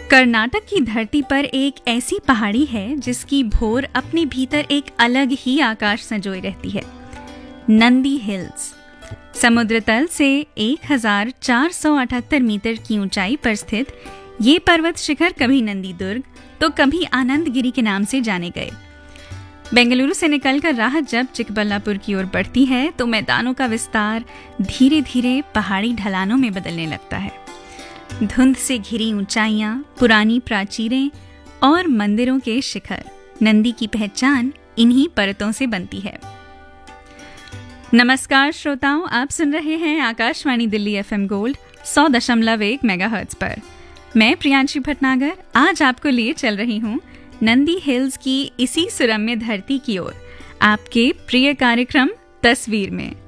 कर्नाटक की धरती पर एक ऐसी पहाड़ी है जिसकी भोर अपने भीतर एक अलग ही आकाश संजोए रहती है। नंदी हिल्स समुद्र तल से 1478 मीटर की ऊंचाई पर स्थित ये पर्वत शिखर कभी नंदी दुर्ग तो कभी आनंदगिरी के नाम से जाने गए। बेंगलुरु से निकलकर राह जब चिकबल्लापुर की ओर बढ़ती है तो मैदानों का विस्तार धीरे धीरे पहाड़ी ढलानों में बदलने लगता है। धुंध से घिरी ऊंचाइयां, पुरानी प्राचीरें और मंदिरों के शिखर नंदी की पहचान इन्हीं परतों से बनती है। नमस्कार श्रोताओं, आप सुन रहे हैं Akashvani Delhi FM gold 100.1 megahertz पर। मैं प्रियांशी भटनागर आज आपको लिए चल रही हूँ नंदी हिल्स की इसी सुरम्य धरती की ओर, आपके प्रिय कार्यक्रम तस्वीर में।